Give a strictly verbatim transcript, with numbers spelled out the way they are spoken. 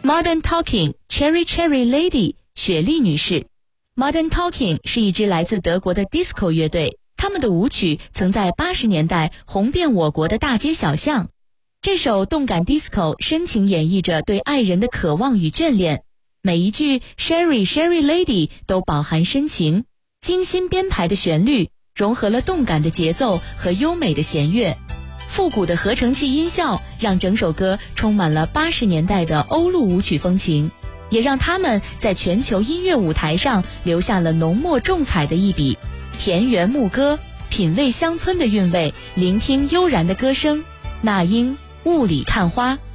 Modern Talking Cherry Cherry Lady 雪莉女士。Modern Talking 是一支来自德国的 disco 乐队，他们的舞曲曾在八十年代红遍我国的大街小巷。这首动感 disco 深情演绎着对爱人的渴望与眷恋，每一句 Cherry Cherry Lady 都饱含深情，精心编排的旋律融合了动感的节奏和优美的弦乐，复古的合成器音效让整首歌充满了八十年代的欧陆舞曲风情，也让他们在全球音乐舞台上留下了浓墨重彩的一笔。田园牧歌，品味乡村的韵味，聆听悠然的歌声。那英雾里看花。